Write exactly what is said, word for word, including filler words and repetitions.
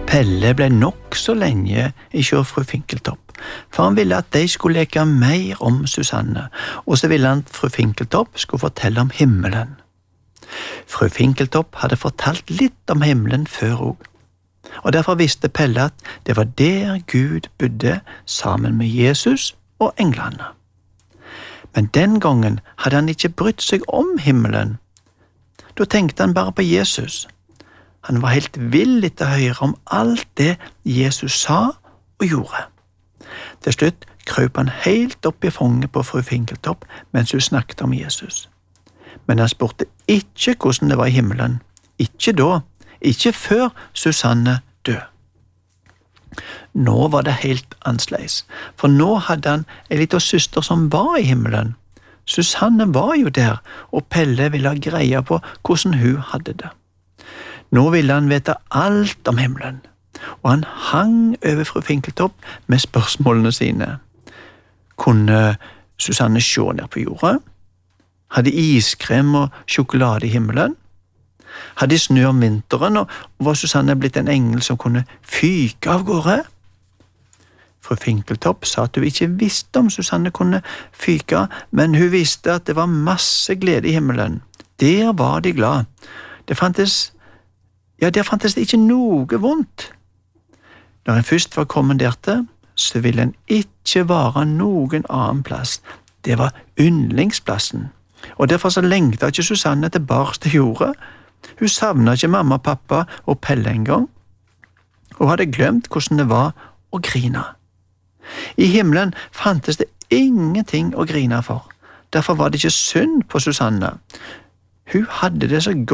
Pelle ble nok så lenge ikke fru Finkeltopp, for han ville at de skulle leke mer om Susanne, og så ville han at fru Finkeltopp skulle fortelle om himmelen. Fru Finkeltopp hadde fortalt litt om himmelen før også, og derfor visste Pelle at det var der Gud bodde sammen med Jesus og englene. Men den gangen hadde han ikke brydd seg om himmelen. Da tenkte han bare på Jesus. Han var helt vill etter å høre om alt det Jesus sa og gjorde. Til slutt krøp han helt opp i fanget på fru Finkeltopp mens hun snakket om Jesus. Men han spurte ikke hvordan det var i himmelen. Ikke da, ikke før Susanne døde. Nå var det helt annerledes, for nå hadde han en liten søster som var i himmelen. Susanne var jo der, og Pelle ville ha greie på hvordan hun hadde det. Nå ville han vite alt om himmelen, og han hang over fru Finkeltopp med spørsmålene sine. Kunne Susanne se ned på jorda? Hadde iskrem og sjokolade i himmelen? Hadde de snø om vinteren, og var Susanne blitt en engel som kunne fyke av gårde? Fru Finkeltopp sa at hun ikke visste om Susanne kunne fyke, men hun visste at det var masse glede i himmelen. Der var de glad. Det fantes Ja, der fantes det ikke noe vondt. Når en først var kommet dertil, så ville en ikke være noen annen plass. Det var yndlingsplassen. Og derfor så lengtet ikke Susanne tilbake til jorda. Hun savnet ikke mamma, pappa og Pelle en gang, og hadde glemt hvordan det var å grine. I himmelen fantes det ingenting å grine for. Derfor var det ikke synd på Susanne. Hun hadde det så godt